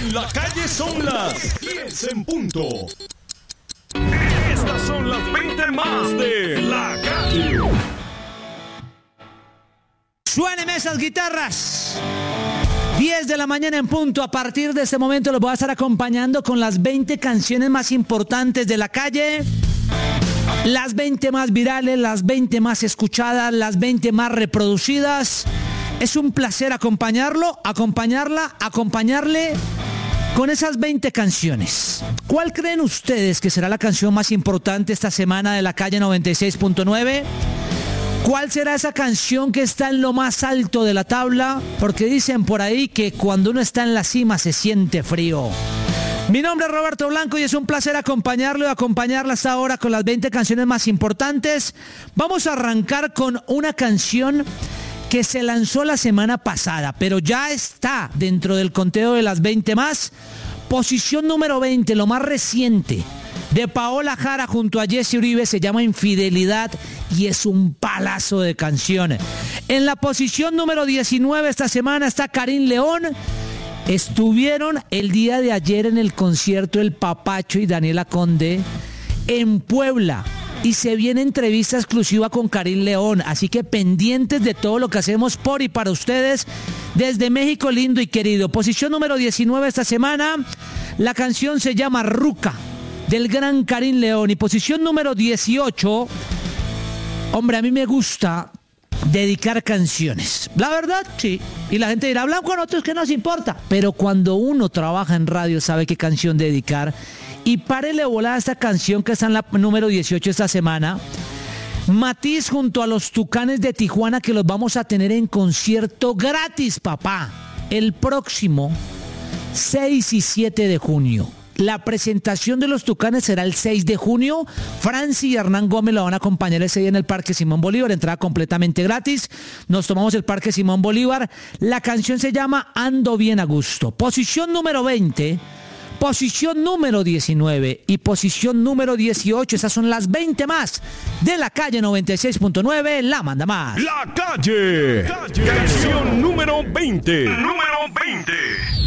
En la calle son las 10 en punto. Estas son las 20 más de la calle. Suéneme esas guitarras. 10 de la mañana en punto. A partir de este momento los voy a estar acompañando con las 20 canciones más importantes de la calle. Las 20 más virales, las 20 más escuchadas, las 20 más reproducidas. Es un placer acompañarle con esas 20 canciones. ¿Cuál creen ustedes que será la canción más importante esta semana de la calle 96.9? ¿Cuál será esa canción que está en lo más alto de la tabla? Porque dicen por ahí que cuando uno está en la cima se siente frío. Mi nombre es Roberto Blanco y es un placer acompañarlo y acompañarla hasta ahora con las 20 canciones más importantes. Vamos a arrancar con una canción que se lanzó la semana pasada, pero ya está dentro del conteo de las 20 más. Posición número 20, lo más reciente, de Paola Jara junto a Jesse Uribe, se llama Infidelidad y es un palazo de canción. En la posición número 19 esta semana está Karim León. Estuvieron el día de ayer en el concierto El Papacho y Daniela Conde en Puebla. Y se viene entrevista exclusiva con Karim León, así que pendientes de todo lo que hacemos por y para ustedes desde México lindo y querido. Posición número 19 esta semana, la canción se llama Ruca, del gran Karim León. Y posición número 18, hombre, a mí me gusta dedicar canciones, la verdad, sí. Y la gente dirá, hablan con otros que nos importa. Pero cuando uno trabaja en radio sabe qué canción dedicar. Y párele bola a esta canción que está en la número 18 esta semana. Matiz junto a los Tucanes de Tijuana, que los vamos a tener en concierto gratis, papá. El próximo 6 y 7 de junio. La presentación de los Tucanes será el 6 de junio. Franci y Hernán Gómez lo van a acompañar ese día en el Parque Simón Bolívar. Entrada completamente gratis. Nos tomamos el Parque Simón Bolívar. La canción se llama Ando Bien a Gusto. Posición número 20. Posición número 19 y posición número 18. Esas son las 20 más de la calle 96.9. La manda más. La calle. Canción número 20. Número 20.